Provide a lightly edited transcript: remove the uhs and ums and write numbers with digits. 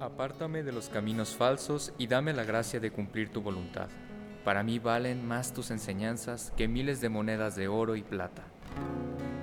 Apártame de los caminos falsos y dame la gracia de cumplir tu voluntad. Para mí valen más tus enseñanzas que miles de monedas de oro y plata.